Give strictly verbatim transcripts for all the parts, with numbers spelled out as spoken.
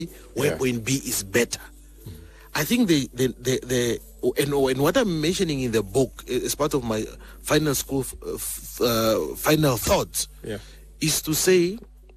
where Yeah. point B is better. I think the the the, the and, and what I'm mentioning in the book as part of my final school uh, final thoughts Yeah. is to say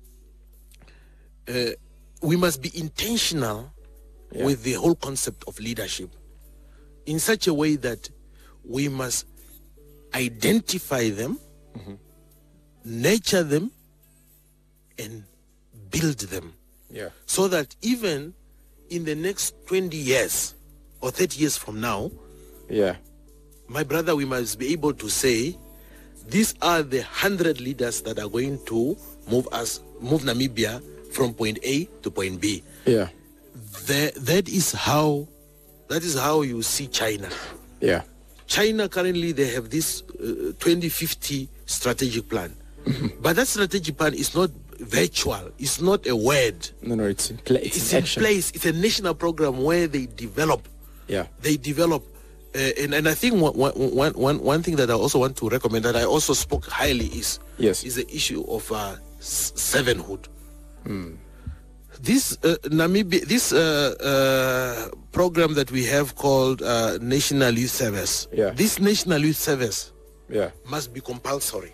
uh, we must be intentional Yeah. with the whole concept of leadership in such a way that we must identify them, Mm-hmm. nurture them, and build them, Yeah. so that even in the next twenty years or thirty years from now, Yeah. my brother, we must be able to say, these are the hundred leaders that are going to move us, move Namibia from point A to point B. Yeah. The, that is how, that is how you see China. Yeah. China currently, they have this uh, twenty fifty strategic plan. But that strategic plan is not virtual. It's not a word. No, no, it's in place. It's, It's in in action. place. It's a national program where they develop. Yeah. They develop. Uh, and, and I think one, one, one, one thing that I also want to recommend that I also spoke highly is, Yes. is the issue of uh, s- servanthood. This uh, Namibia, this uh, uh, program that we have called uh, National Youth Service, Yeah. this National Youth Service Yeah. must be compulsory.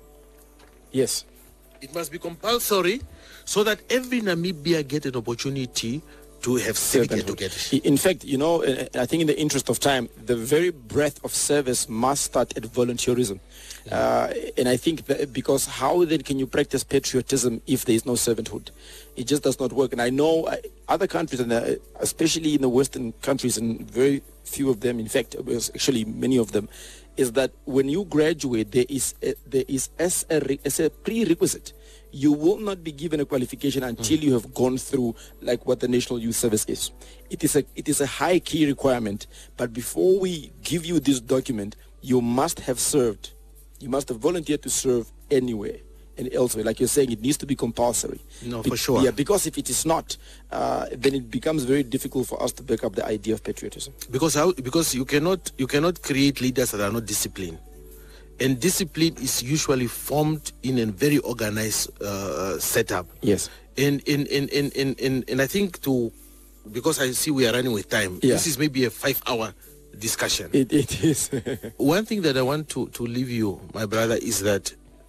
Yes. It must be compulsory so that every Namibia get an opportunity to have civic Servanthood. education. In fact, you know, uh, I think in the interest of time, the very breadth of service must start at volunteerism. Uh, and I think that because how then can you practice patriotism if there is no servanthood? It just does not work. And I know uh, other countries, and uh, especially in the Western countries, and very few of them, in fact, actually many of them, is that when you graduate, there is a, there is as a, re- as a prerequisite. You will not be given a qualification until you have gone through like what the National Youth Service is. It is a it is a high key requirement. But before we give you this document, you must have served. You must have volunteered to serve anywhere and elsewhere. Like you're saying, it needs to be compulsory. No, Be- for sure. Yeah, because if it is not, uh, then it becomes very difficult for us to back up the idea of patriotism. Because how? Because you cannot you cannot create leaders that are not disciplined, and discipline is usually formed in a very organized uh, setup. Yes. And in in, in, in, in and I think to because I see we are running with time. Yeah. This is maybe a five-hour discussion. It, it is. One thing that I want to to leave you, my brother, is that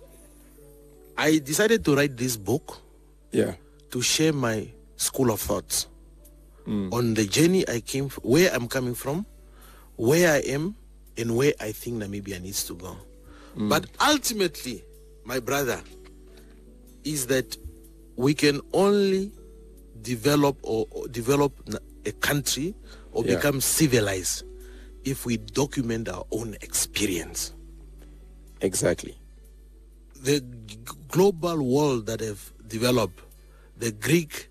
I decided to write this book Yeah. to share my school of thoughts on the journey I came, f- where I'm coming from, where I am, and where I think Namibia needs to go. But ultimately, my brother, is that we can only develop or, or develop n- a country or Yeah. become civilized if we document our own experience. Exactly. The g- global world that have developed, the Greek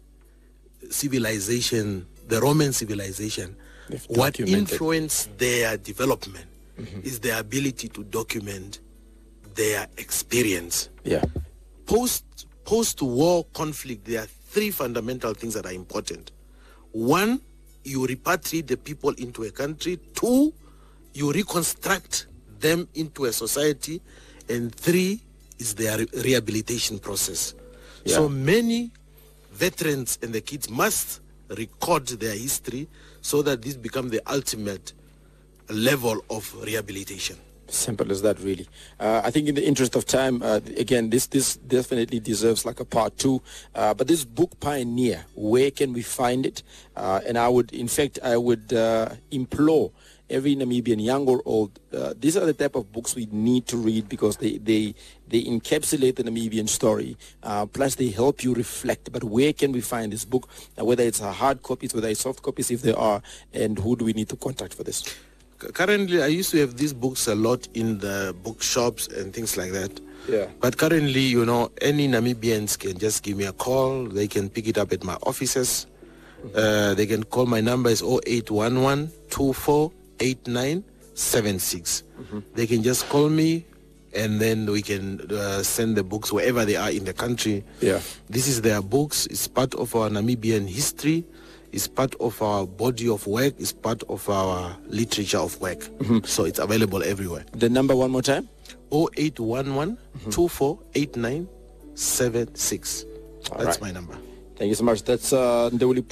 civilization, the Roman civilization, They've what documented. influenced their development is their ability to document their experience. Yeah. Post post-war conflict, there are three fundamental things that are important. One, you repatriate the people into a country. Two, you reconstruct them into a society. And three is their re- rehabilitation process. Yeah. So many veterans and the kids must record their history so that this becomes the ultimate level of rehabilitation. Simple as that, really. Uh, I think in the interest of time, uh, again, this this definitely deserves like a part two. Uh, but this book, Pioneer, where can we find it? Uh, and I would, in fact, I would uh, implore every Namibian, young or old, uh, these are the type of books we need to read because they, they, they encapsulate the Namibian story. Uh, plus, they help you reflect. But where can we find this book? Uh, whether it's a hard copies, whether it's soft copies, if there are, and who do we need to contact for this? C- Currently, I used to have these books a lot in the bookshops and things like that. Yeah. But currently, you know, any Namibians can just give me a call. They can pick it up at my offices. Uh, they can call my number is zero eight one one, two four eight nine seven six. They can just call me, and then we can uh, send the books wherever they are in the country. Yeah. This is their books. It's part of our Namibian history. It's part of our body of work. It's part of our literature of work. So it's available everywhere. The number one more time? zero eight one one, two four eight nine seven six. All That's right. my number. Thank you so much. That's uh, Ndewuli